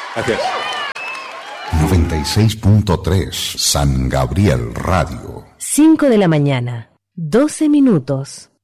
Gracias. 96.3 San Gabriel Radio. 5 de la mañana, 12 minutos.